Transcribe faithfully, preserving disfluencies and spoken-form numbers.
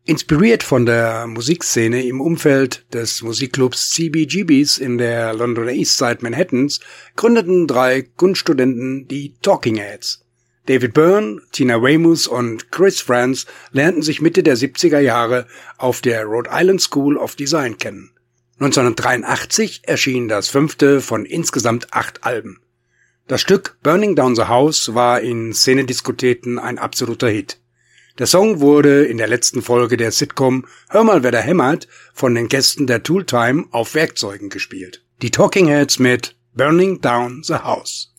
Inspiriert von der Musikszene im Umfeld des Musikclubs C B G B's in der Londoner Eastside Manhattans gründeten drei Kunststudenten die Talking Heads. David Byrne, Tina Weymouth und Chris Frantz lernten sich Mitte der siebziger Jahre auf der Rhode Island School of Design kennen. neunzehnhundertdreiundachtzig erschien das fünfte von insgesamt acht Alben. Das Stück Burning Down the House war in Szenediskotheken ein absoluter Hit. Der Song wurde in der letzten Folge der Sitcom Hör mal, wer da hämmert von den Gästen der Tooltime auf Werkzeugen gespielt. Die Talking Heads mit Burning Down the House.